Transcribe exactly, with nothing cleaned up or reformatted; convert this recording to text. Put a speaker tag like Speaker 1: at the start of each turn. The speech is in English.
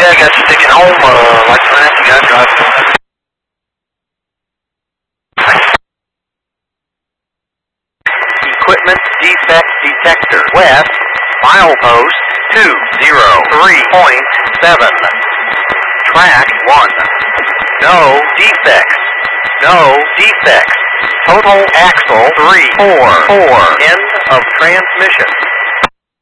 Speaker 1: guys got sticking home, uh, like that, you guys drive. Equipment defect detector. West, milepost two zero three point seven. Track one. No defects. No defects. Total axle three four four. End of transmission.